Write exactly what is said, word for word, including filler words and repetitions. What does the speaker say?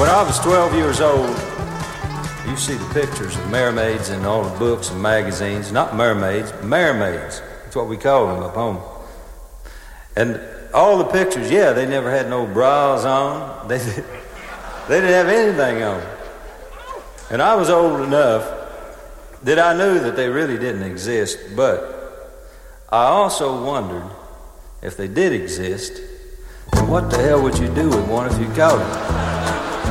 When I was twelve years old, you see the pictures of mermaids in all the books and magazines. Not mermaids, mermaids. That's what we call them up home. And all the pictures, yeah, they never had no bras on. They, they didn't have anything on. And I was old enough that I knew that they really didn't exist, but I also wondered if they did exist, then what the hell would you do with one if you caught it?